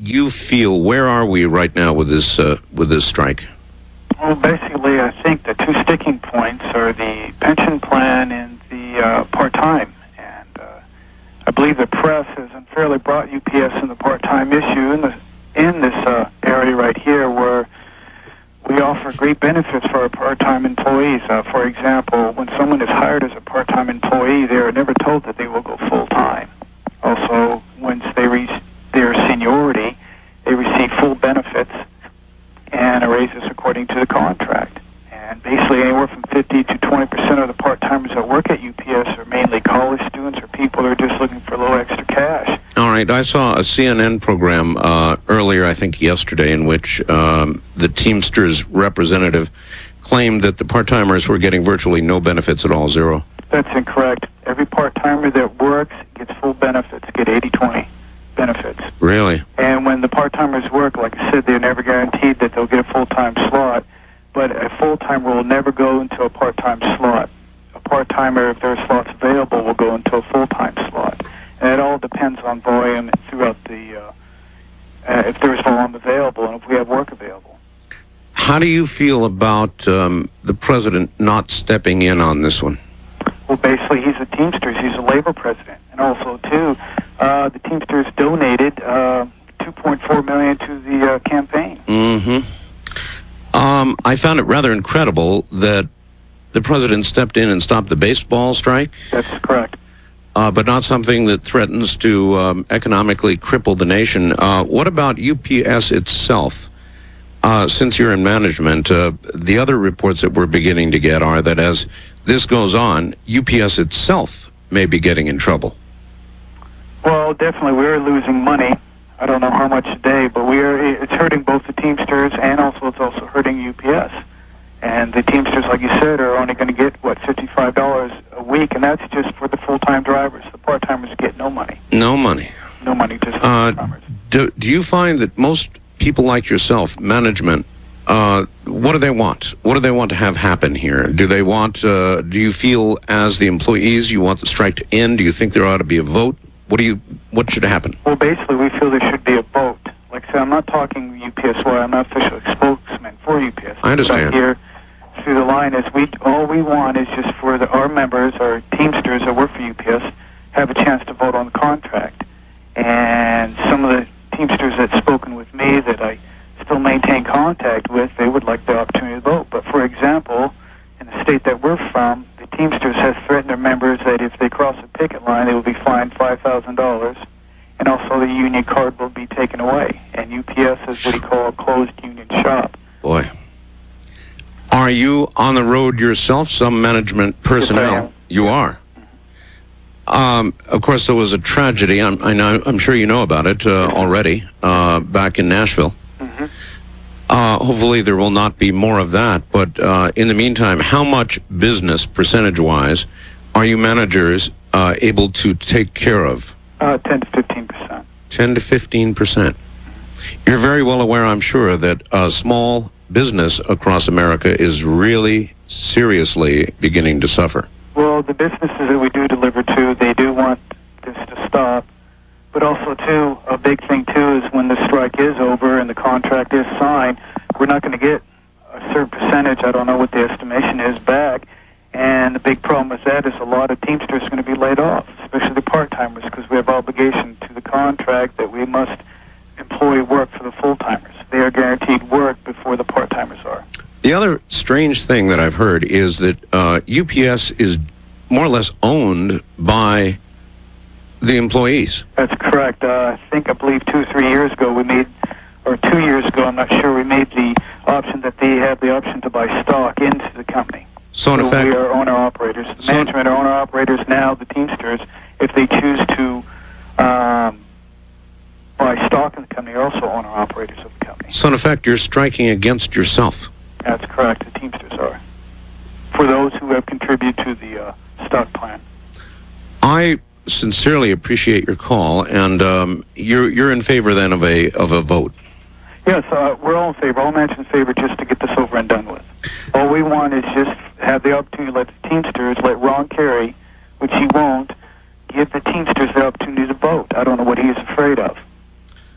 you feel, where are we right now with this strike? Well, basically, I think the two sticking points are the pension plan and the part-time. And I believe the press has unfairly brought UPS in the part-time issue in this area right here, where we offer great benefits for our part-time employees. For example, when someone is hired as a part-time employee, they are never told that they will go full-time. Also, once they reach their seniority, they receive full benefits and a raises according to the contract. And basically, anywhere from 50 to 20% of the part-timers that work at UPS are mainly college students or people who are just looking for a little extra cash. All right. I saw a CNN program earlier, I think yesterday, in which the Teamsters representative claimed that the part-timers were getting virtually no benefits at all, zero. That's incorrect. Every part-timer that works gets full benefits, get 80-20 benefits. Really? And when the part-timers work, like I said, they're never guaranteed that they'll get a full-time slot, but a full-timer will never go into a part-time slot. A part-timer, if there are slots available, will go into a full-time slot. And it all depends on volume throughout the, if there's volume available and if we have work available. How do you feel about the president not stepping in on this one? Well, basically, he's a Teamsters. He's a labor president. And also, too, the Teamsters donated $2.4 million to the campaign. Mm-hmm. I found it rather incredible that the president stepped in and stopped the baseball strike. That's correct. But not something that threatens to economically cripple the nation. What about UPS itself? Since you're in management, the other reports that we're beginning to get are that as this goes on, UPS itself may be getting in trouble. Well, definitely, we're losing money. I don't know how much a day, but it's hurting both the Teamsters and it's also hurting UPS. And the Teamsters, like you said, are only going to get, $55 a week, and that's just for the full-time drivers. The part-timers get no money. No money. No money, just full-timers. Do you find that most people like yourself, management, what do they want? What do they want to have happen here? Do they want, do you feel as the employees you want the strike to end? Do you think there ought to be a vote? What should happen? Well, basically, we feel there should be a vote. Like I said, I'm not talking UPS, I'm not official spokesman for UPS. I understand. But here, through the line, is all we want is just for our members, our Teamsters that work for UPS, have a chance to vote on the contract. And some of the Teamsters that's spoken with me that I still maintain contact with, they would like the opportunity to vote. But for example, in the state that we're from, the Teamsters have threatened their members that if they cross a picket line, they will be fined $5,000, and also the union card will be taken away. And UPS is what you call a closed union shop. Boy. Are you on the road yourself, some management personnel? Yes, I am. You are. Of course, there was a tragedy. I'm sure you know about it already back in Nashville. Mm-hmm. Hopefully there will not be more of that. But in the meantime, how much business, percentage-wise, are you managers able to take care of? 10 to 15%. 10 to 15%. You're very well aware, I'm sure, that small business across America is really seriously beginning to suffer. Well, the businesses that we do deliver to, they do want this to stop. But also, too, a big thing, too, is when the strike is over and the contract is signed, we're not going to get a certain percentage, I don't know what the estimation is, back. And the big problem with that is a lot of Teamsters are going to be laid off, especially the part-timers, because we have obligation to the contract that we must employ work for the full-timers. They are guaranteed work before the part-timers are. The other strange thing that I've heard is that UPS is more or less owned by the employees. That's correct. I believe 2 or 3 years ago we made, or 2 years ago, I'm not sure, we made the option that they have the option to buy stock into the company. So in effect, we are owner-operators. The management are owner-operators now, the Teamsters. If they choose to buy stock in the company, are also owner-operators of the company. So in effect, you're striking against yourself. That's correct. The Teamsters are. For those who have contributed to the stock plan. I sincerely appreciate your call, and you're in favor then of a vote. Yes, we're all in favor. All management's in favor just to get this over and done with. All we want is just have the opportunity to let the Teamsters, let Ron Carey, which he won't, give the Teamsters the opportunity to vote. I don't know what he is afraid of.